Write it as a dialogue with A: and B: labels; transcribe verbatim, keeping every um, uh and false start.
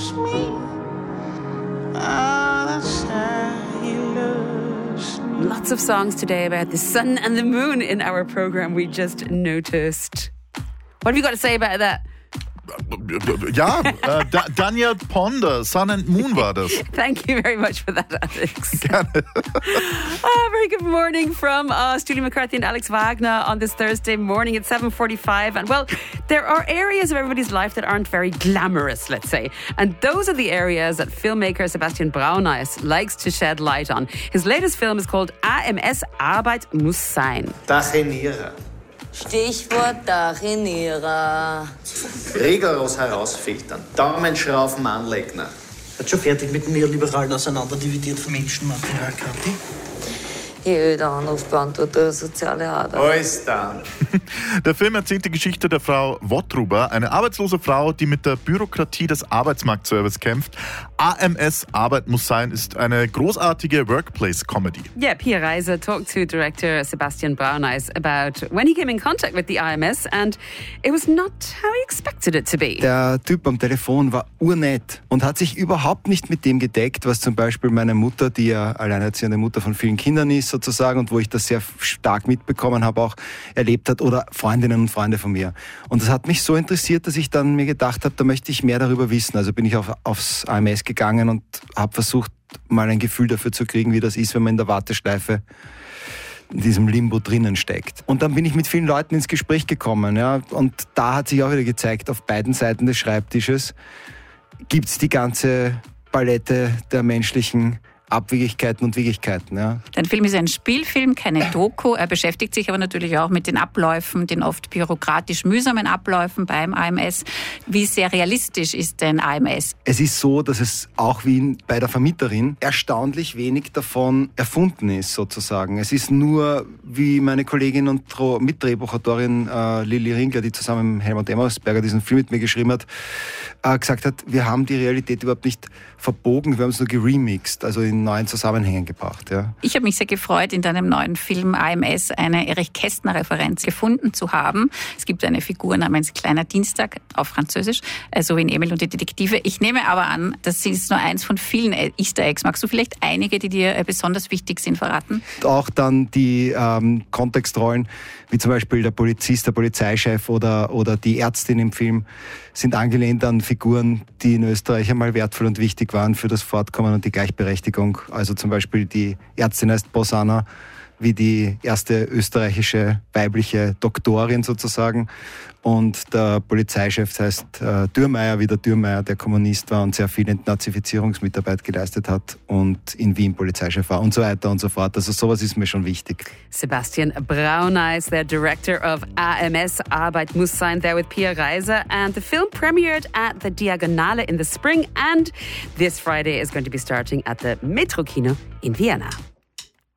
A: loves me. Ah, that's how he loves me.
B: Lots of songs today about the sun and the moon in our program, we just noticed. What have you got to say about that?
C: Ja, äh, da, Daniel Ponder, Sun and Moon war das.
B: Thank you very much for that, Alex.
C: Gerne.
B: Oh, very good morning from us, Julie McCarthy and Alex Wagner on this Thursday morning at seven forty-five. And well, there are areas of everybody's life that aren't very glamorous, let's say. And those are the areas that filmmaker Sebastian Brauneis likes to shed light on. His latest film is called A M S Arbeit muss sein.
D: Tachenierer.
E: Stichwort Tachenierer.
D: Rigoros herausfiltern. Daumenschrauben anlegen.
F: Hat schon fertig mit dem neoliberalen auseinanderdividiert vom Menschenmaterial, Kathi?
E: Jeder Anrufbeantworter, soziale Ader.
D: Alles dann.
C: Der Film erzählt die Geschichte der Frau Wottruber, eine arbeitslose Frau, die mit der Bürokratie des Arbeitsmarktservice kämpft. A M S Arbeit muss sein ist eine großartige Workplace-Comedy.
B: Yeah, Pia Reiser talked to director Sebastian Brauneis about when he came in contact with the I M S and it was not how he expected it to be.
G: Der Typ am Telefon war urnett und hat sich überhaupt nicht mit dem gedeckt, was zum Beispiel meine Mutter, die ja alleinerziehende Mutter von vielen Kindern ist sozusagen und wo ich das sehr stark mitbekommen habe, auch erlebt hat, oder Freundinnen und Freunde von mir. Und das hat mich so interessiert, dass ich dann mir gedacht habe, da möchte ich mehr darüber wissen. Also bin ich auf, aufs A M S gegangen und habe versucht, mal ein Gefühl dafür zu kriegen, wie das ist, wenn man in der Warteschleife in diesem Limbo drinnen steckt. Und dann bin ich mit vielen Leuten ins Gespräch gekommen. Ja, und da hat sich auch wieder gezeigt, auf beiden Seiten des Schreibtisches gibt es die ganze Palette der menschlichen Abwegigkeiten und Wichtigkeiten. Ja.
H: Dein Film ist ein Spielfilm, keine Doku. Er beschäftigt sich aber natürlich auch mit den Abläufen, den oft bürokratisch mühsamen Abläufen beim A M S. Wie sehr realistisch ist denn A M S?
G: Es ist so, dass es auch wie bei der Vermieterin erstaunlich wenig davon erfunden ist, sozusagen. Es ist nur, wie meine Kollegin und Mitdrehbuchautorin äh, Lilly Ringler, die zusammen mit Helmut Emmersberger diesen Film mit mir geschrieben hat, äh, gesagt hat, wir haben die Realität überhaupt nicht verbogen, wir haben es nur geremixed, also in neuen Zusammenhängen gebracht. Ja.
H: Ich habe mich sehr gefreut, in deinem neuen Film A M S eine Erich Kästner-Referenz gefunden zu haben. Es gibt eine Figur namens Kleiner Dienstag auf Französisch, so wie in Emil und die Detektive. Ich nehme aber an, das ist nur eins von vielen Easter Eggs. Magst du vielleicht einige, die dir besonders wichtig sind, verraten?
G: Auch dann die ähm, Kontextrollen, wie zum Beispiel der Polizist, der Polizeichef oder, oder die Ärztin im Film, sind angelehnt an Figuren, die in Österreich einmal wertvoll und wichtig waren für das Fortkommen und die Gleichberechtigung. Also zum Beispiel die Ärztin heißt Bosanna, wie die erste österreichische weibliche Doktorin sozusagen. Und der Polizeichef heißt äh, Dürrmeier, wie der Dürrmeier, der Kommunist war und sehr viel Entnazifizierungsmitarbeit geleistet hat und in Wien Polizeichef war und so weiter und so fort. Also sowas ist mir schon wichtig.
B: Sebastian Brauneis, the director of A M S Arbeit muss sein, there with Pia Reiser. And the film premiered at the Diagonale in the spring and this Friday is going to be starting at the Metro Kino in Vienna.